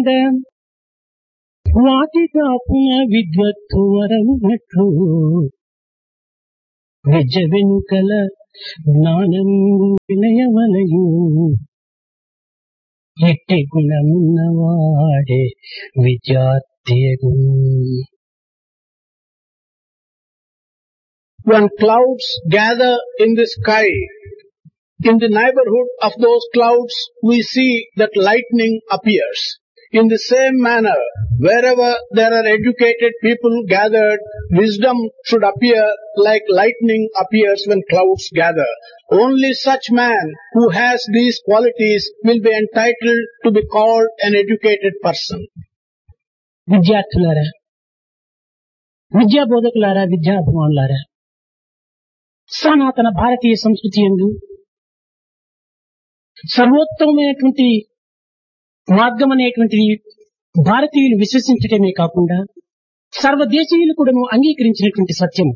నంద వాటి కాపున విద్వత్తు వరమునట్లు విద్య వెనుకల జ్ఞానం వినయవలయు ఎట్టి గుణమున్నవాడే విద్యార్థియగు. When clouds gather in the sky, in the neighborhood of those clouds we see that lightning appears. In the same manner, wherever there are educated people gathered, wisdom should appear like lightning appears when clouds gather. Only such man who has these qualities will be entitled to be called an educated person. విద్యార్థులారా, విద్యా బోధకులారా, విద్యాభిమానులారా, సనాతన భారతీయ సంస్కృతి యందు సర్వోత్తమైనటువంటి మార్గం అనేటువంటిది భారతీయులు విశ్వసించటమే కాకుండా సర్వదేశీయులు కూడా అంగీకరించినటువంటి సత్యం.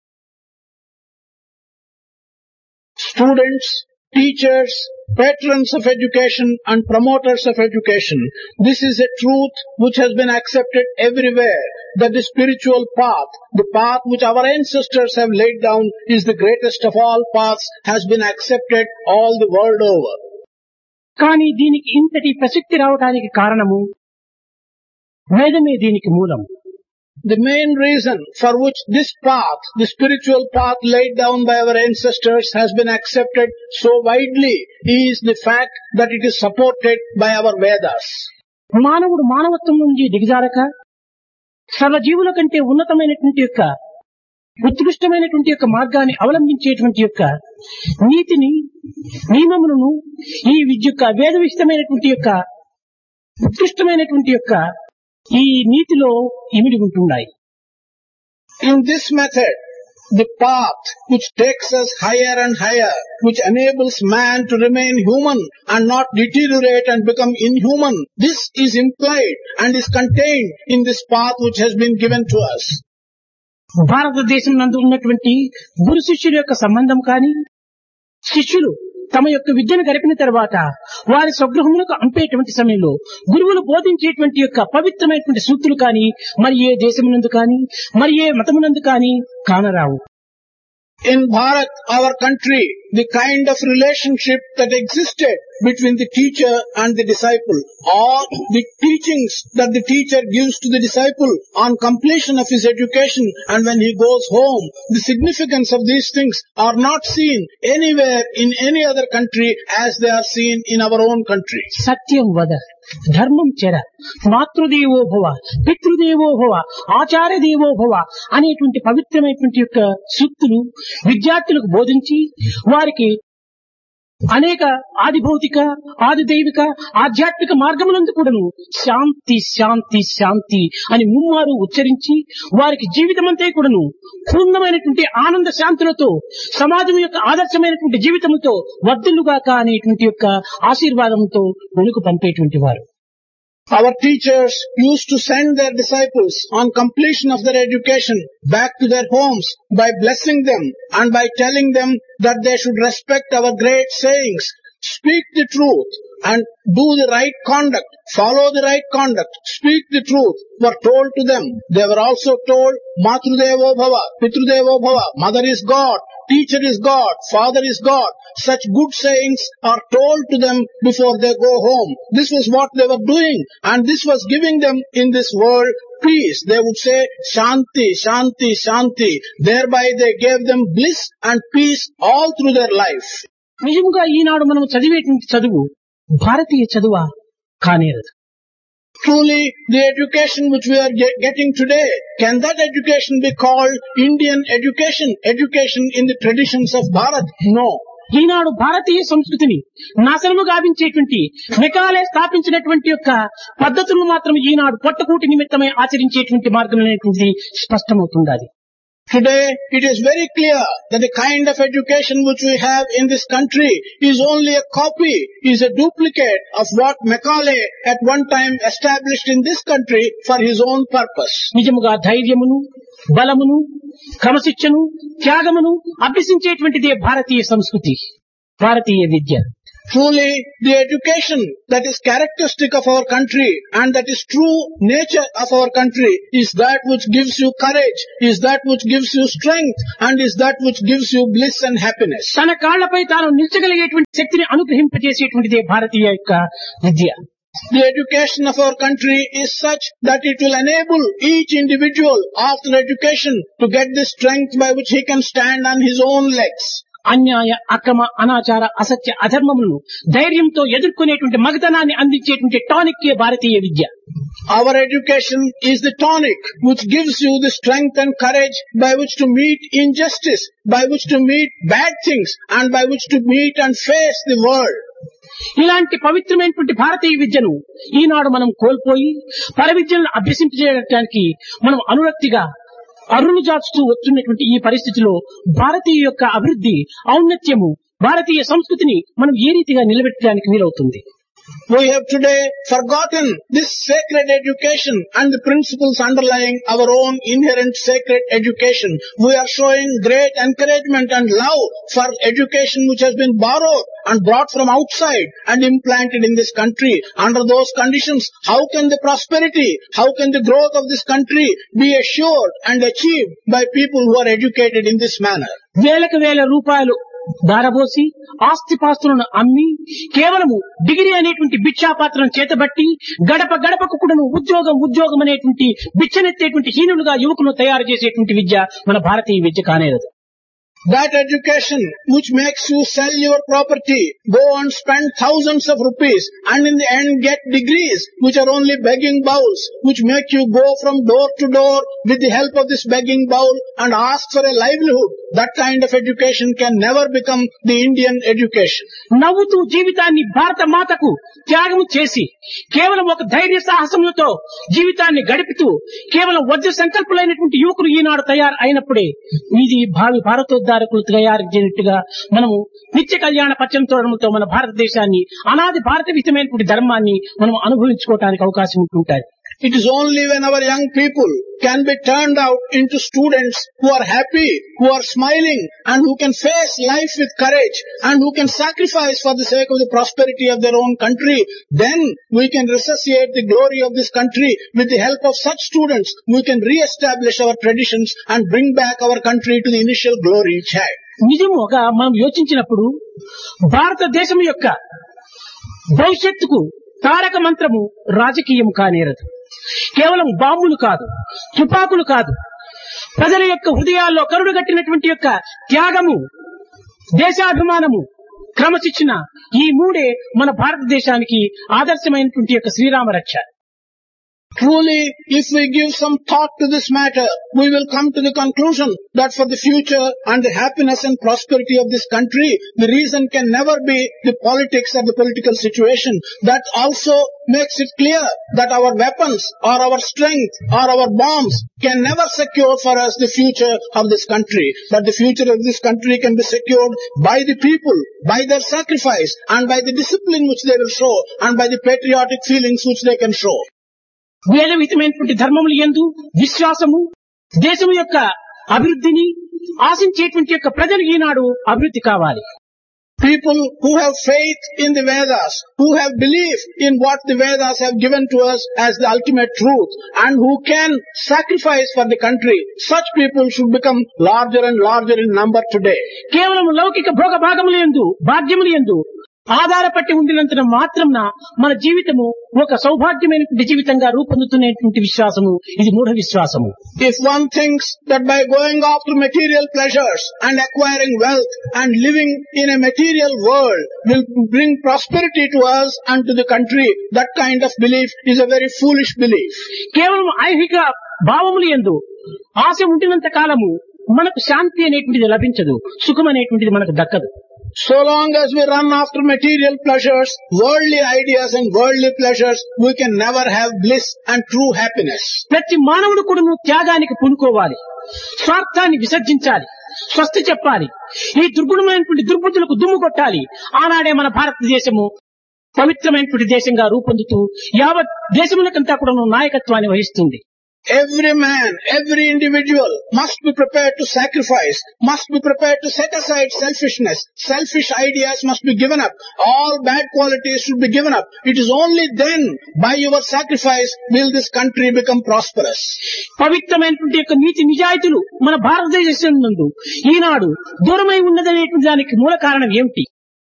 Students, teachers, patrons of education and promoters of education, this is a truth which has been accepted everywhere, that the spiritual path, the path which our ancestors have laid down, is the greatest of all paths, has been accepted all the world over. కానీ దీనికి ఇంతటి ప్రసక్తి రావడానికి కారణము వేదమే దీనికి మూలం. The main reason for which this path, the spiritual path laid down by our ancestors, has been accepted so widely is the fact that it is supported by our Vedas. మానవుడు మానవత్వం నుంచి దిగజారక సర్వజీవుల కంటే ఉన్నతమైనటువంటి యొక్క ఉత్కృష్టమైనటువంటి యొక్క మార్గాన్ని అవలంబించేటువంటి యొక్క నీతిని, నియమములను ఈ యొక్క వేదవిష్టమైనటువంటి యొక్క ఉత్కృష్టమైనటువంటి యొక్క ఈ నీతిలో ఇమిడి ఉంటున్నాయి. In this method, the path which takes us higher and higher, which enables man to remain human and not deteriorate and become inhuman, this is implied and is contained in this path which has been given to us. భారతదేశం నందు ఉన్నటువంటి గురు శిష్యుల యొక్క సంబంధం కానీ, శిష్యులు తమ యొక్క విద్యను గడిపిన తర్వాత వారి స్వగృహములకు అంపేటువంటి సమయంలో గురువులు బోధించేటువంటి యొక్క పవిత్రమైనటువంటి సూక్తులు కానీ మరి ఏ దేశమునందు కానీ మరి ఏ మతమునందు కానీ కానరావు. In Bharat, our country, the kind of relationship that existed between the teacher and the disciple, or the teachings that the teacher gives to the disciple on completion of his education and when he goes home, the significance of these things are not seen anywhere in any other country as they are seen in our own country. సత్యం వద, ధర్మం చెర, మాతృదేవో భవ, పితృదేవో భవ, ఆచార్య దేవో భవ అనేటువంటి పవిత్రమైనటువంటి యొక్క సూక్తులు విద్యార్థులకు బోధించి వారికి అనేక ఆది భౌతిక, ఆది దైవిక, ఆధ్యాత్మిక మార్గములందు కూడాను శాంతి శాంతి శాంతి అని ముమ్మారు ఉచ్చరించి వారికి జీవితమంతా కూడాను పూర్ణమైనటువంటి ఆనంద శాంతులతో సమాజం యొక్క ఆదర్శమైనటువంటి జీవితంతో వర్ధిల్లుగాక అనేటువంటి యొక్క ఆశీర్వాదంతో వెనుక పంపేటువంటి వారు. Our teachers used to send their disciples on completion of their education back to their homes by blessing them and by telling them that they should respect our great sayings, speak the truth and do the right conduct, follow the right conduct, speak the truth, were told to them. They were also told, Matrudevo Bhava, Pitrudevo Bhava, mother is God, teacher is God, father is God. Such good sayings are told to them before they go home. This was what they were doing, and this was giving them in this world peace. They would say, Shanti, Shanti, Shanti. Thereby they gave them bliss and peace all through their life. నిజంగా ఈనాడు మనం చదివేటువంటి చదువు భారతీయ చదువా కానేరదు. Truly, the education which we are getting today, can that education be called Indian education, education in the traditions of Bharat? No. ఈనాడు భారతీయ సంస్కృతిని నాశనము గావించేటువంటి Macaulay స్థాపించినటువంటి యొక్క పద్ధతులను మాత్రం ఈనాడు పొట్టకూటి నిమిత్తమై ఆచరించేటువంటి మార్గం అనేటువంటిది స్పష్టమవుతున్నది. Today, it is very clear that the kind of education which we have in this country is only a copy, is a duplicate of what Macaulay at one time established in this country for his own purpose. నిజముగా ధైర్యమును, బలమును, క్రమశిక్షను, త్యాగమును అభ్యసించేటువంటిదే భారతీయ సంస్కృతి, భారతీయ విద్య. Truly, the education that is characteristic of our country and that is true nature of our country is that which gives you courage, is that which gives you strength, and is that which gives you bliss and happiness. తన కాళ్లపై తాను నిల్చగలిగేటువంటి శక్తిని అనుగ్రహింపజేసేటువంటిదే భారతీయ యొక్క విద్య. The education of our country is such that it will enable each individual after education to get the strength by which he can stand on his own legs. అన్యాయ అక్రమ అనాచార అసత్య అధర్మములను ధైర్యంతో ఎదుర్కొనేటువంటి మగతనాన్ని అందించేటువంటి tonic Bharatiya Vidya. Our education is the tonic which gives you the strength and courage by which to meet injustice, by which to meet bad things, and by which to meet and face the world. ఇలాంటి పవిత్రమైనటువంటి భారతీయ విద్యను ఈనాడు మనం కోల్పోయి పర విద్యలను అభ్యసించడానికి మనం అనురక్తిగా అరులు జాచుతూ వస్తున్నటువంటి ఈ పరిస్థితిలో భారతీయ యొక్క అభివృద్ధి ఔన్నత్యము భారతీయ సంస్కృతిని మనం ఏ రీతిగా నిలబెట్టడానికి వీలవుతుంది? We have today forgotten this sacred education and the principles underlying our own inherent sacred education. We are showing great encouragement and love for education which has been borrowed and brought from outside and implanted in this country. Under those conditions, how can the prosperity, how can the growth of this country be assured and achieved by people who are educated in this manner? వేలకు వేల రూపాయలు దారబోసి ఆస్తిపాస్తులను అమ్మి కేవలము degree అనేటువంటి భిక్షాపాత్రను చేతబట్టి గడప గడపకు కూడాను ఉద్యోగం అనేటువంటి బిచ్చనెత్తేటువంటి హీనులుగా యువకులను తయారు చేసేటువంటి విద్య మన భారతీయ విద్య కానేరదు. That education which makes you sell your property, go and spend thousands of rupees, and in the end get degrees which are only begging bowls, which make you go from door to door with the help of this begging bowl and ask for a livelihood. That kind of education can never become the Indian education. నవ్వుతూ జీవితాన్ని భారత మాతకు త్యాగం చేసి కేవలం ఒక ధైర్య సాహసములతో జీవితాన్ని గడుపుతూ కేవలం వజ్ర సంకల్పులైనటువంటి యువకులు ఈనాడు తయారు అయినప్పుడే ఇది భావి భారతోద్ధారకులు తయారు చేయనట్టుగా మనము నిత్య కళ్యాణ పచ్చంతోరణంతో మన భారతదేశాన్ని అనాది భారతీయమైనటువంటి ధర్మాన్ని మనం అనుభవించుకోవడానికి అవకాశం ఉంటుంటాయి. It is only when our young people can be turned out into students who are happy, who are smiling, and who can face life with courage, and who can sacrifice for the sake of the prosperity of their own country, then we can resuscitate the glory of this country. With the help of such students, we can re-establish our traditions and bring back our country to the initial glory it had. నిజముగా మనం యోచించినప్పుడు భారతదేశం యొక్క భవిష్యత్తుకు తారక మంత్రము రాజకీయం కానేరదు. కేవలం బాంబులు కాదు, తుపాకులు కాదు, ప్రజల యొక్క హృదయాల్లో కరుడుగట్టినటువంటి యొక్క త్యాగము, దేశాభిమానము, క్రమశిక్షణ, ఈ మూడే మన భారతదేశానికి ఆదర్శమైనటువంటి యొక్క శ్రీరామ రక్ష. Truly, if we give some thought to this matter, we will come to the conclusion that for the future and the happiness and prosperity of this country, the reason can never be the politics or the political situation. That also makes it clear that our weapons or our strength or our bombs can never secure for us the future of this country. But the future of this country can be secured by the people, by their sacrifice, and by the discipline which they will show, and by the patriotic feelings which they can show. వేదవిధమైనటువంటి ధర్మములు యందు విశ్వాసము, దేశము యొక్క అభివృద్ధిని ఆశించేటువంటి యొక్క ప్రజలు ఈనాడు అభివృద్ధి కావాలి. People who have faith in the Vedas, who have belief in what the Vedas have given to us as the ultimate truth, and who can sacrifice for the country, such people should become larger and larger in number today. కేవలం లౌకిక భోగ భాగములు యందు భాగ్యములు యందు ఆధారపట్టి ఉండినంత మాత్రంన మన జీవితము ఒక సౌభాగ్యమైనటువంటి జీవితంగా రూపొందుతున్నటువంటి విశ్వాసము ఇది మూఢ విశ్వాసము. If one thinks that by going after material pleasures and acquiring wealth and living in a material world will bring prosperity to us and to the country, that kind of belief is a very foolish belief. కేవలం ఐహిక భావములు యందు ఆశ ఉండినంత కాలము మనకు శాంతి అనేటువంటిది లభించదు, సుఖం అనేటువంటిది మనకు దక్కదు. So long as we run after material pleasures, worldly ideas and worldly pleasures, we can never have bliss and true happiness. ప్రతి మానవుడు కూడా త్యాగానికి పూనుకోవాలి, స్వార్థాన్ని విసర్జించాలి, స్వస్తి చెప్పాలి, ఈ దుర్గుణమైనటువంటి దుర్బుద్ధులకు దుమ్ము కొట్టాలి. ఆనాడే మన భారతదేశము పవిత్రమైనటువంటి దేశంగా రూపొందుతూ యావత్ దేశములకంతా కూడా నాయకత్వాన్ని వహిస్తుంది. Every man, every individual must be prepared to sacrifice, must be prepared to set aside selfishness. Selfish ideas must be given up. All bad qualities should be given up. It is only then, by your sacrifice, will this country become prosperous. పవిత్రమైనటువంటి యొక్క నీతి నిజాయితీలు మన భారతదేశం నందు ఈనాడు దూరమై ఉన్నదనేటువంటి దానికి మూల కారణం ఏమిటి?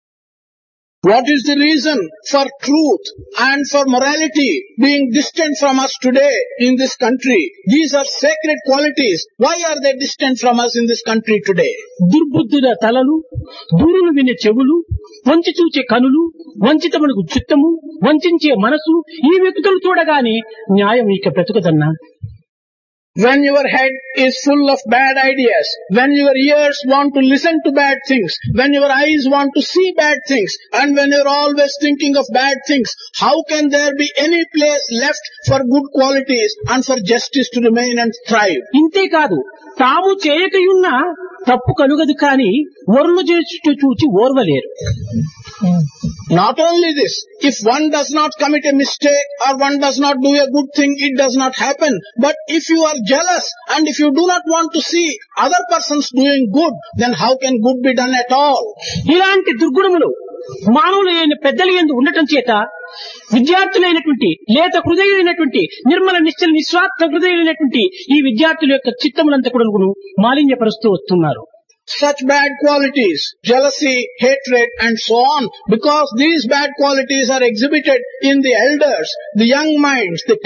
What is the reason for truth and for morality being distant from us today in this country? These are sacred qualities. Why are they distant from us in this country today? దుర్బుద్ధుల తలలు, దూరులు వినే చెవులు, వంచి చూచే కనులు, వంచితమునకు చిత్తము, వంచే మనసు, ఈ వ్యక్తులు చూడగానే న్యాయం ఇక బ్రతుకుదన్నా. When your head is full of bad ideas, when your ears want to listen to bad things, when your eyes want to see bad things, and when you're always thinking of bad things, how can there be any place left for good qualities and for justice to remain and thrive? ఇంతేకాదు, తాము చేయకయున్న తప్పు కలుగదు కానీ వరుణ చేస్తూ చూచి ఓర్వలేరు. Not only this, if one does not commit a mistake or one does not do a good thing, it does not happen. But if you are jealous and if you do not want to see other persons doing good, then how can good be done at all? ఇలాంటి దుర్గుణములు మానవులైన పెద్దల యందు ఉండటం చేత విద్యార్థులైనటువంటి లేత హృదయులైనటువంటి నిర్మల నిశ్చల నిస్వార్థ హృదయులైనటువంటి ఈ విద్యార్థుల యొక్క చిత్తములంతా కూడా మాలిన్యపరుస్తూ వస్తున్నారు. Such bad qualities, jealousy, hatred and so on, because these bad qualities are exhibited in the elders, the young minds, the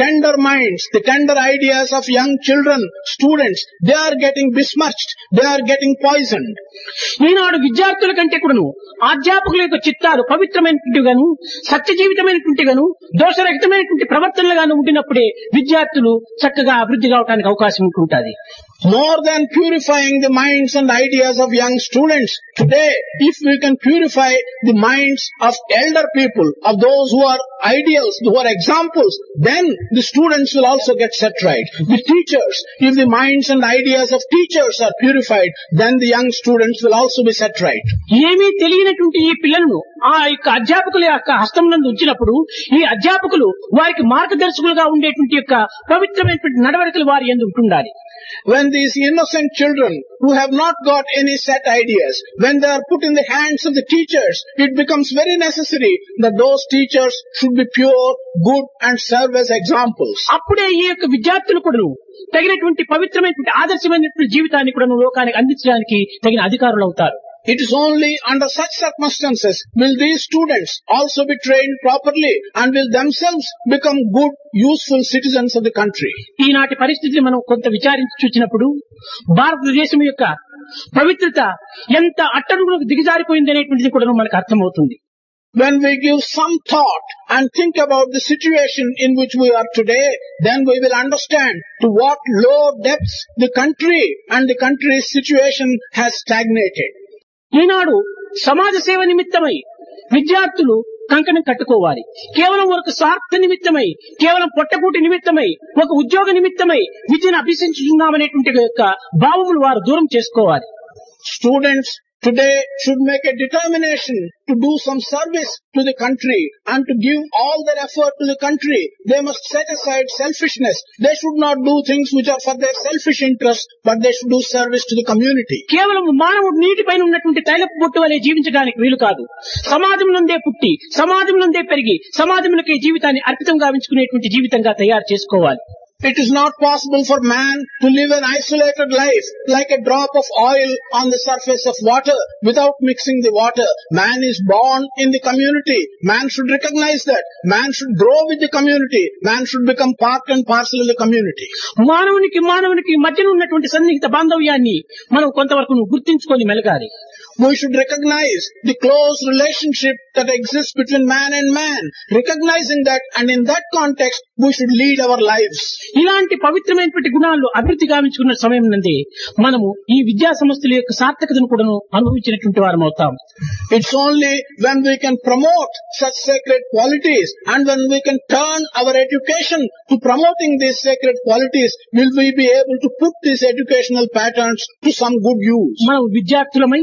tender ideas of young children, students, they are getting besmirched, they are getting poisoned. ఈనాడు విద్యార్థుల కంటే కూడాను అధ్యాపకుల యొక్క చిత్తాలు పవిత్రమైనటువంటి గాను సత్య జీవితమైనటువంటి గాను దోషరహితమైనటువంటి ప్రవర్తనలుగాను ఉండినప్పుడే విద్యార్థులు చక్కగా అభివృద్ధి కావడానికి అవకాశం ఉంటుంటుంది. More than purifying the minds and ideas of young students, today, if we can purify the minds of elder people, of those who are ideals, who are examples, then the students will also get set right. The teachers, if the minds and ideas of teachers are purified, then the young students will also be set right. ఏమీ తెలియనటువంటి ఈ పిల్లలను ఆ యొక్క అధ్యాపకుల యొక్క హస్తం నందు ఉంచినప్పుడు ఈ అధ్యాపకులు వారికి మార్గదర్శకులుగా ఉండేటువంటి యొక్క పవిత్రమైనటువంటి నడవడికలు వారి యందు ఉంటుండాలి. When these innocent children who have not got any set ideas, when they are put in the hands of the teachers, it becomes very necessary that those teachers should be pure, good and serve as examples. అప్పుడే ఈ యొక్క విద్యార్థులు కూడా తగినటువంటి పవిత్రమైనటువంటి ఆదర్శమైనటువంటి జీవితాన్ని కూడా లోకానికి అందించడానికి తగిన అధికారులు అవుతారు. It is only under such circumstances will these students also be trained properly and will themselves become good, useful citizens of the country. ఈనాటి పరిస్థితిని మనం కొంత విచారించి చూసినప్పుడు భారతదేశం యొక్క పవిత్రత ఎంత అట్టడుగులకు దిగజారిపోయింది అనేటువంటిది కూడా మనకు అర్థమవుతుంది. When we give some thought and think about the situation in which we are today, then we will understand to what low depths the country and the country's situation has stagnated. ఈనాడు సమాజ సేవ నిమిత్తమై విద్యార్థులు కంకణం కట్టుకోవాలి. కేవలం ఒక స్వార్థ నిమిత్తమై, కేవలం పొట్టకూటి నిమిత్తమై, ఒక ఉద్యోగ నిమిత్తమై విద్యను అభ్యసించుతున్నామనేటువంటి యొక్క భావములు వారు దూరం చేసుకోవాలి. Students today should make a determination to do some service to the country and to give all their effort to the country. They must set aside selfishness. They should not do things which are for their selfish interest, but they should do service to the community. కేవలం మానవుడు నీటిపైన ఉన్నటువంటి తైలపు బొట్టు వలె జీవించడానికి వీలు కాదు. సమాజం నుండే పుట్టి, సమాజం నుండే పెరిగి, సమాజంలోకి జీవితాన్ని అర్పితం గావించుకునేటువంటి జీవితంగా తయారు చేసుకోవాలి. It is not possible for man to live an isolated life like a drop of oil on the surface of water without mixing the water. Man is born in the community. Man should recognize that. Man should grow with the community. Man should become part and parcel of the community. మానవునికి మధ్యన ఉన్నటువంటి సన్నిహిత బాంధవ్యాన్ని మనం కొంతవరకు గుర్తించుకొని మెలగాలి. We should recognize the close relationship that exists between man and man. Recognizing that, and in that context, we should lead our lives. ఇలాంటి పవిత్రమైనటువంటి గుణాలు అభివృద్ధి గావించుకున్న సమయం నందే మనము ఈ విద్యా సంస్థల యొక్క సార్థకతను కూడా అనుభవించినటువంటి వారం అవుతాం. It's only when we can promote such sacred qualities and when we can turn our education to promoting these sacred qualities will we be able to put these educational patterns to some good use. మనం విద్యార్థులమై మన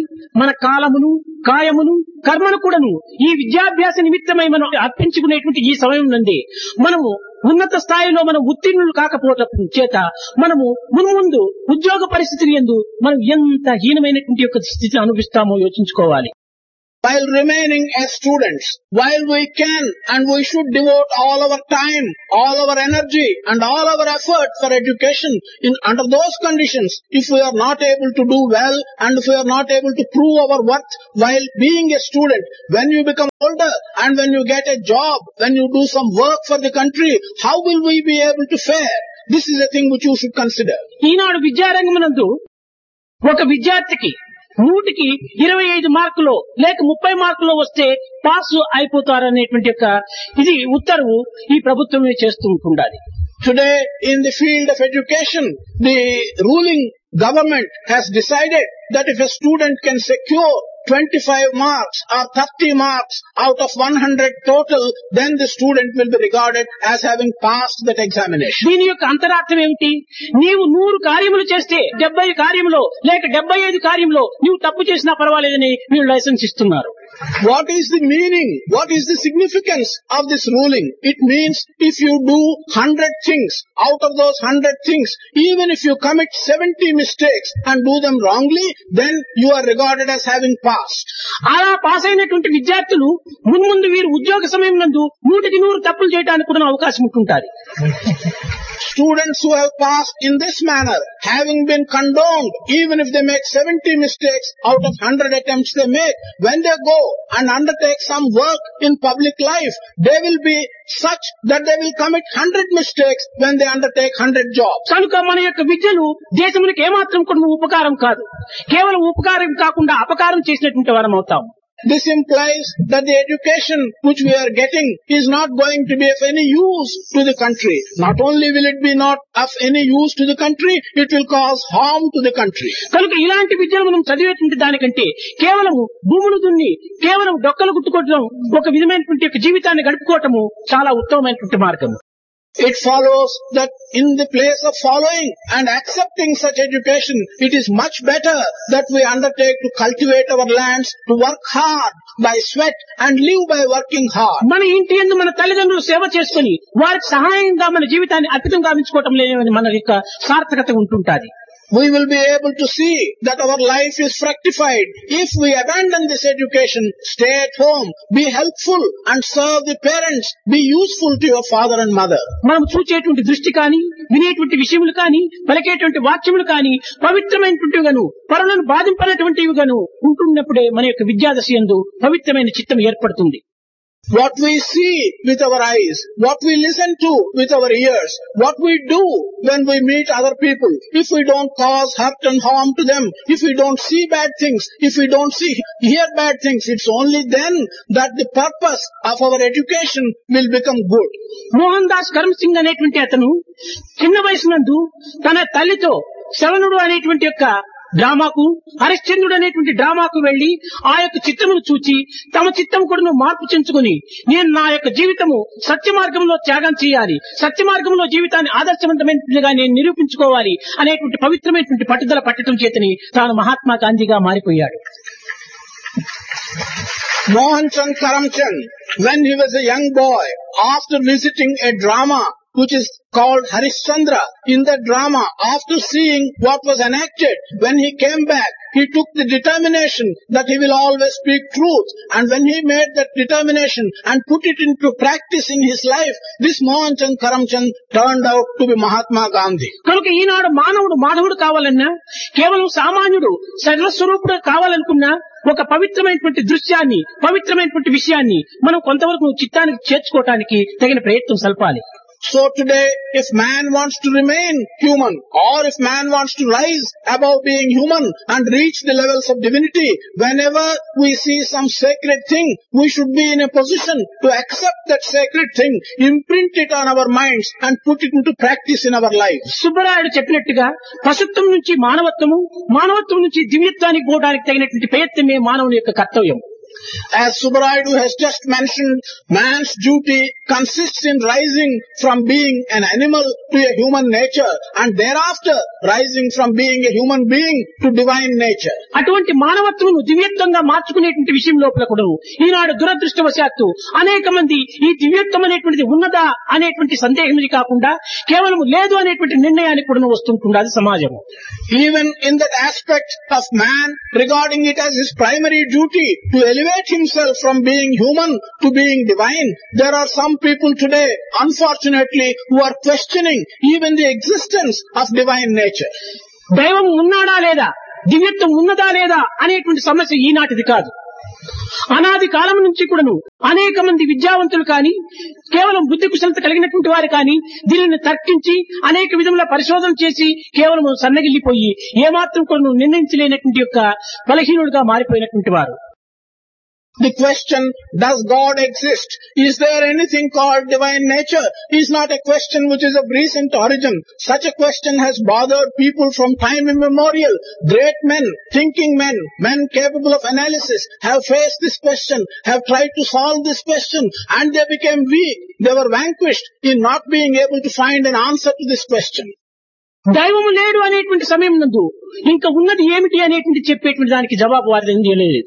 మన కాలమును కాయమును కర్మను కూడాను ఈ విద్యాభ్యాస నిమిత్తమై మనం అర్పించుకునేటువంటి ఈ సమయం నుండి మనము ఉన్నత స్థాయిలో మనం ఉత్తీర్ణులు కాకపోవటం చేత మనము మున్ముందు ఉద్యోగ పరిస్థితిని యందు మనం ఎంత హీనమైనటువంటి యొక్క స్థితిని అనుభవిస్తామో యోచించుకోవాలి. While remaining as students, while we can and we should devote all our time, all our energy and all our effort for education, under those conditions, if we are not able to do well and if we are not able to prove our worth while being a student, when you become older and when you get a job, when you do some work for the country, how will we be able to fare? This is a thing which you should consider. ఈనాడు విద్యారంగమునందు ఒక విద్యార్థికి 100కి 25 మార్కులు లేక 30 మార్కులు వస్తే pass అయిపోతారనేటువంటి యొక్క ఇది ఉత్తర్వు ఈ ప్రభుత్వమే చేస్తూ ఉండాలి. Today in the field of education, the ruling government has decided that if a student can secure 25 marks or 30 marks out of 100 total, then the student will be regarded as having passed that examination. దీని యొక్క అంతరార్థం ఏమిటి? నీవు 100 కార్యములు చేస్తే 70 కార్యములో లేక 75 కార్యములో నీవు తప్పు చేసినా పర్వాలేదని వీళ్ళు లైసెన్స్ ఇస్తున్నారు. What is the meaning? What is the significance of this ruling? It means if you do 100 things, out of those 100 things, even if you commit 70 mistakes and do them wrongly, then you are regarded as having passed. అలా pass అయినటువంటి విద్యార్థులు మున్ముందు వీరు ఉద్యోగ సమయం నందు 100కి 100 తప్పులు చేయడానికి కూడా అవకాశం ఉంటుంటుంది. Students who have passed in this manner, having been condoned, even if they make 70 mistakes out of 100 attempts they make, when they go and undertake some work in public life, they will be such that they will commit 100 mistakes when they undertake 100 jobs. కనుక మన యొక్క విద్యలు దేశమునికి ఏమాత్రం కూడా ఉపకారం కాదు, కేవలం ఉపకారం కాకుండా అపకారం చేసినటువంటి వారం అవుతాం. This implies that the education which we are getting is not going to be of any use to the country. Not only will it be not of any use to the country, it will cause harm to the country. కనుక ఇలాంటి విద్యను మనం చదివేటువంటి దానికంటే కేవలం భూములు దున్ని కేవలం డొక్కలు గుట్టుకోవడం ఒక విధమైనటువంటి జీవితాన్ని గడుపుకోవటము చాలా ఉత్తమమైనటువంటి మార్గం. It follows that in the place of following and accepting such education, it is much better that we undertake to cultivate our lands, to work hard by sweat and live by working hard. మన ఇంటి యందు మన తల్లిదండ్రులు సేవ చేసుకుని వారికి సహాయంగా మన జీవితాన్ని అర్పితం గావించుకోవటం లేని మన యొక్క సార్థకత ఉంటుంటుంది. We will be able to see that our life is fructified if we abandon this education, stay at home, be helpful and serve the parents, be useful to your father and mother. మనం చూచేటువంటి దృష్టి కానీ వినేటువంటి విషయములు కానీ పలికేటువంటి వాక్యములు కానీ పవిత్రమైనటువంటివిగాను పరులను బాధింపనటువంటివి గాను ఉంటున్నప్పుడే మన యొక్క విద్యాదశ యందు పవిత్రమైన చిత్తం ఏర్పడుతుంది. What we see with our eyes, what we listen to with our ears, what we do when we meet other people, if we don't cause hurt and harm to them, if we don't see bad things, if we don't hear bad things, it's only then that the purpose of our education will become good. Mohan Das Karam Singh అనేటువంటి అతను చిన్న వయసునందు తన తల్లితో శవనుడు అనేటువంటి యొక్క డ్రామాకు హరిశ్చంద్రుడు అనేటువంటి డ్రామాకు వెళ్లి ఆ యొక్క చిత్రమును చూచి తమ చిత్తం కూడా మార్పు చెంచుకుని నేను నా యొక్క జీవితము సత్య మార్గంలో త్యాగం చేయాలి, సత్య మార్గంలో జీవితాన్ని ఆదర్శవంతమైనట్టుగా నేను నిరూపించుకోవాలి అనేటువంటి పవిత్రమైనటువంటి పట్టుదల పట్టడం చేతని తాను మహాత్మా గాంధీగా మారిపోయాడు. Mohan Chand Karamchand, when he was a young boy, after visiting a drama which is called Harishchandra, in that drama, after seeing what was enacted, when he came back, he took the determination that he will always speak truth. And when he made that determination and put it into practice in his life, this Mohan Chand Karamchand turned out to be Mahatma Gandhi. కనుక ఈనాడు మానవుడు మాధవుడు కావాలన్నా కేవలం సామాన్యుడు సర్వస్వరూపుడు కావాలనుకున్నా ఒక పవిత్రమైనటువంటి దృశ్యాన్ని పవిత్రమైనటువంటి విషయాన్ని మనం కొంతవరకు చిత్తానికి చేర్చుకోవటానికి తగిన ప్రయత్నం సల్పాలి. So today, if man wants to remain human, or if man wants to rise above being human and reach the levels of divinity, whenever we see some sacred thing, we should be in a position to accept that sacred thing, imprint it on our minds and put it into practice in our lives. Subbarayudu చెప్పినట్టుగా పశుత్వం నుంచి మానవత్వము, మానవత్వం నుంచి దివ్యత్వానికి పోవడానికి తగినటువంటి ప్రయత్నమే మానవుని యొక్క కర్తవ్యం. As Subarayadu has just mentioned, man's duty consists in rising from being an animal to a human nature and thereafter rising from being a human being to divine nature. అటువంటి మానవత్వమును దివ్యత్వంగా మార్చుకునేటువంటి విషయం లోపల కూడా ఈనాడు దురదృష్టవశాత్తు అనేక మంది ఈ దివ్యత్వం అనేటువంటిది ఉన్నదా అనేటువంటి సందేహం కాకుండా కేవలం లేదు అనేటువంటి నిర్ణయానికి కూడా వస్తుంటున్నది సమాజము. Even in that aspect of man, regarding it as his primary duty to elevate himself from being human to being divine, there are some people today, unfortunately, who are questioning even the existence of divine nature. దైవం ఉన్నాడా లేదా, దివ్యత్వం ఉన్నదా లేదా అనేటువంటి సమస్య ఈనాటిది కాదు. అనాది కాలం నుంచి కూడాను అనేక మంది విద్యావంతులు కానీ కేవలం బుద్ధి కుశలత కలిగినటువంటి వారు కానీ దీనిని తర్కించి అనేక విధముల పరిశోధన చేసి కేవలం సన్నగిల్లిపోయి ఏమాత్రం కూడా నిర్ణయించలేనటువంటి యొక్క బలహీనులుగా మారిపోయినటువంటి వారు. The question, does God exist? Is there anything called divine nature? Is not a question which is of recent origin. Such a question has bothered people from time immemorial. Great men, thinking men, men capable of analysis, have faced this question, have tried to solve this question, and they became weak. They were vanquished in not being able to find an answer to this question. దైవము లేడు అనేటువంటి సమయం నందు ఇంకా ఉన్నది ఏమిటి అనేటువంటి చెప్పేటువంటి దానికి జవాబు వారి లేదు.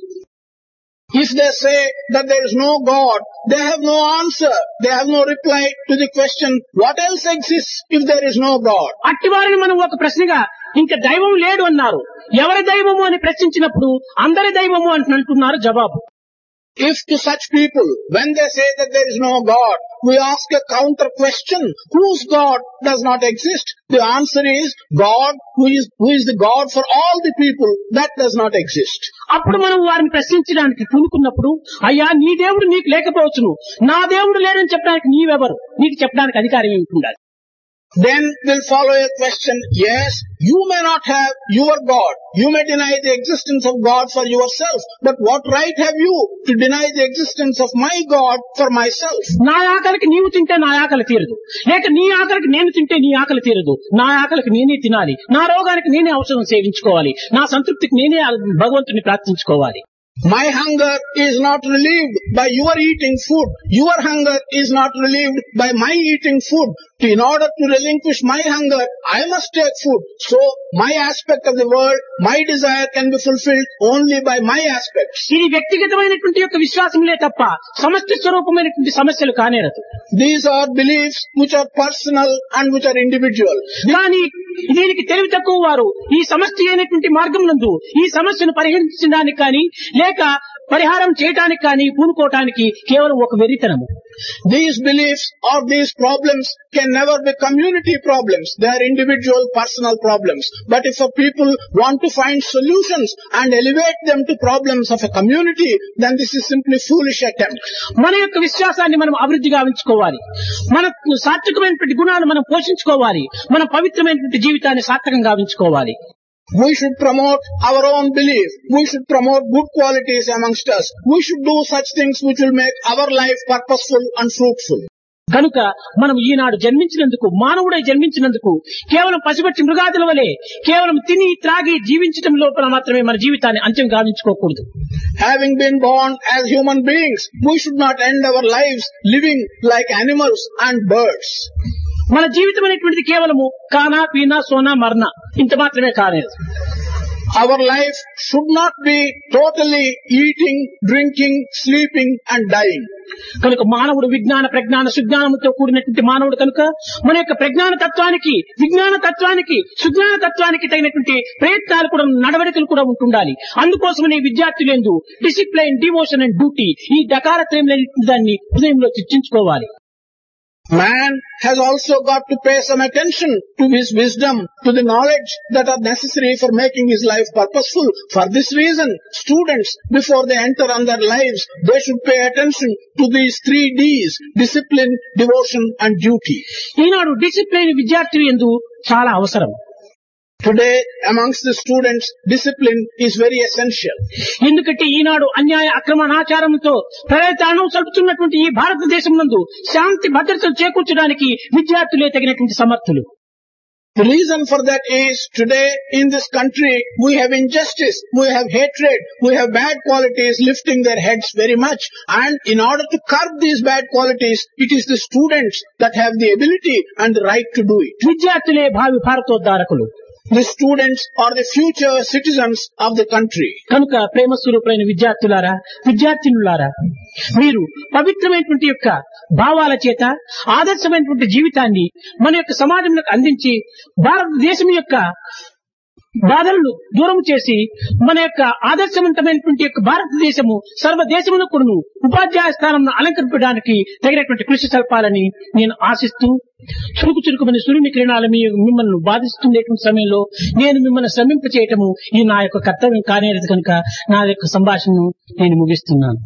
If they say that there is no God, they have no answer. They have no reply to the question, what else exists if there is no God? అట్టి వారిని మనం ఒక ప్రశ్నగా ఇంకా దైవం లేడు అన్నారు. ఎవరి దైవము అని ప్రశ్నించినప్పుడు అందరి దైవము అంటున్నారు జవాబు. If to such people, when they say that there is no God, we ask a counter question, whose God does not exist? The answer is God, who is the God for all the people, that does not exist. అప్పుడు మనం వారిని ప్రశ్నించడానికి పూనుకున్నప్పుడు, అయ్యా నీ దేవుడు నీకు లేకపోవచ్చును, నా దేవుడు లేడని చెప్పడానికి నీవెవరు, నీకు చెప్పడానికి అధికారం ఏమిటి ఉండాలి? Then will follow a question, yes, you may not have your God. You may deny the existence of God for yourself. But what right have you to deny the existence of my God for myself? నా ఆకలికి నీవు తింటే నా ఆకలి తీరదు, లేక నీ ఆకలికి నేను తింటే నీ ఆకలి తీరదు. నా ఆకలికి నేనే తినాలి, నా రోగానికి నేనే ఔషధం సేవించుకోవాలి, నా సంతృప్తికి నేనే భగవంతుని ప్రార్థించుకోవాలి. My hunger is not relieved by your eating food. Your hunger is not relieved by my eating food. In order to relinquish my hunger, I must take food. So, my aspect of the world, my desire can be fulfilled only by my aspects. ఇది వ్యక్తిగతమైనటువంటి యొక్క విశ్వాసములే తప్ప సమష్టి స్వరూపమైనటువంటి సమస్యలు కానేరదు. These are beliefs which are personal and which are individual. కానీ దీనికి తెలివి తక్కువ వారు ఈ సమష్టి అయినటువంటి మార్గం నందు ఈ సమస్యను పరిహరించడానికి కానీ లేక పరిహారం చేయడానికి కానీ పూనుకోవటానికి కేవలం ఒక వెర్రితనము. These beliefs or these problems can never be community problems. They are individual, personal problems. But if a people want to find solutions and elevate them to problems of a community, then this is simply foolish attempt. మన యొక్క విశ్వాసాన్ని మనం అభివృద్ధి గావించుకోవాలి, మన సాత్వికమైనటువంటి గుణాలు మనం పోషించుకోవాలి, మన పవిత్రమైనటువంటి జీవితాన్ని సార్థకం గావించుకోవాలి. We should promote our own belief. We should promote good qualities amongst us. We should do such things which will make our life purposeful and fruitful. కనుక మనం ఈనాడు జన్మించినందుకు, మానవుడై జన్మించినందుకు కేవలం పసిబట్టి మృగాదుల వలె కేవలం తిని త్రాగి జీవించడం లోపల మాత్రమే మన జీవితాన్ని అంత్యం గావించుకోకూడదు. Having been born as human beings, we should not end our lives living like animals and birds. మన జీవితం అనేటువంటిది కేవలము కానా పీనా సోనా మరణ ఇంత మాత్రమే కాలేదు. Our life should not be totally eating, drinking, sleeping and dying. కనుక మానవుడు విజ్ఞాన ప్రజ్ఞాన సుజ్ఞానముతో కూడినటువంటి మానవుడు కనుక మన యొక్క ప్రజ్ఞాన తత్వానికి, విజ్ఞాన తత్వానికి, సుజ్ఞాన తత్వానికి తగినటువంటి ప్రయత్నాలు కూడా, నడవడికలు కూడా ఉంటుండాలి. అందుకోసమనే విద్యార్థులందు డిసిప్లైన్, డివోషన్ అండ్ డ్యూటీ ఈ డకారత్రయం దాన్ని హృదయంలో చర్చించుకోవాలి. Man has also got to pay some attention to his wisdom, to the knowledge that are necessary for making his life purposeful. For this reason, students, before they enter on their lives, they should pay attention to these 3 Ds, discipline, devotion and duty. Eenadu discipline విద్యార్థులు యందు చాలా అవసరం. Today, amongst the students, discipline is very essential. ఎందుకంటే ఈనాడు అన్యాయ అక్రమణాచారంతో ప్రయత్నం సలుపుతున్నటువంటి ఈ భారతదేశం నందు శాంతి భద్రతలు చేకూర్చడానికి విద్యార్థులే తగినటువంటి సమర్థులు. The reason for that is today in this country we have injustice, we have hatred, we have bad qualities lifting their heads very much, and in order to curb these bad qualities, it is the students that have the ability and the right to do it. విద్యార్థులే భావి భారతోద్ధారకులు. The students are the future citizens of the country. కనుక ప్రేమ స్వరూపులైన విద్యార్థులారా, విద్యార్థినులారా, మీరు పవిత్రమైనటువంటి యొక్క భావాల చేత ఆదర్శమైనటువంటి జీవితాన్ని మన యొక్క సమాజంలో అందించి భారతదేశం యొక్క బాధలను దూరం చేసి మన యొక్క ఆదర్శవంతమైనటువంటి యొక్క భారతదేశము సర్వదేశమును కూడా ఉపాధ్యాయ స్థానంలో అలంకరించడానికి తగినటువంటి కృషి సల్పాలని నేను ఆశిస్తూ, చురుకు చురుకుమని సూర్యుని కిరణాలు మిమ్మల్ని బాధిస్తుండేటువంటి సమయంలో నేను మిమ్మల్ని శ్రమింప చేయటము ఈ నా యొక్క కర్తవ్యం కానేది కనుక నా యొక్క సంభాషణను నేను ముగిస్తున్నాను.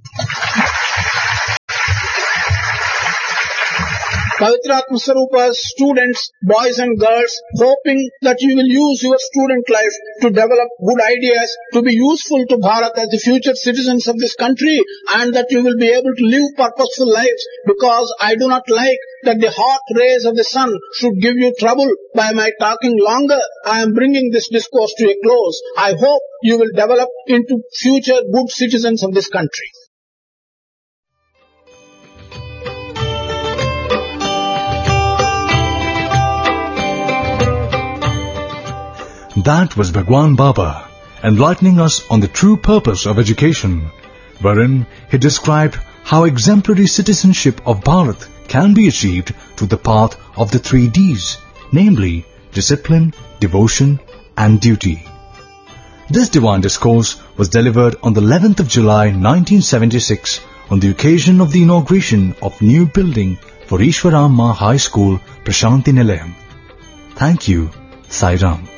Pavitratma Swarupa's students, boys and girls, hoping that you will use your student life to develop good ideas, to be useful to Bharat as the future citizens of this country, and that you will be able to live purposeful lives, because I do not like that the hot rays of the sun should give you trouble by my talking longer. I am bringing this discourse to a close. I hope you will develop into future good citizens of this country. That was Bhagwan Baba, enlightening us on the true purpose of education, wherein he described how exemplary citizenship of Bharat can be achieved through the path of the 3 Ds, namely discipline, devotion and duty. This divine discourse was delivered on the 11th of July 1976 on the occasion of the inauguration of new building for Ishwaramma High School, Prashanti Nilayam. Thank you, Sai Ram.